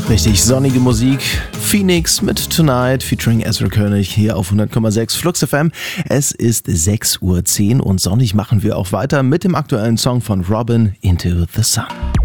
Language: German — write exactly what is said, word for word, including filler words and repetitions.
Richtig sonnige Musik. Phoenix mit Tonight featuring Ezra König hier auf hundert Komma sechs Flux F M. Es ist sechs Uhr zehn und sonnig machen wir auch weiter mit dem aktuellen Song von Robin, Into the Sun.